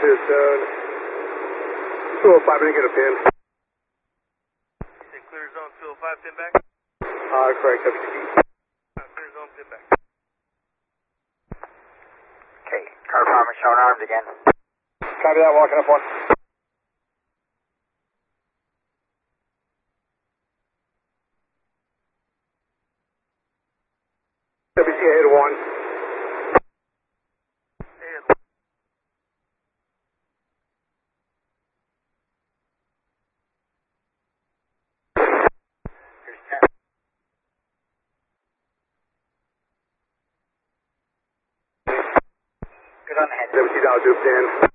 is 205, I didn't get a pin. You said clear zone 205, pin back? Correct, WTP. Clear zone, pin back. Okay, car farmer showing armed again. Copy that, walking up one. WC 801. Good on the head. WC down to 10.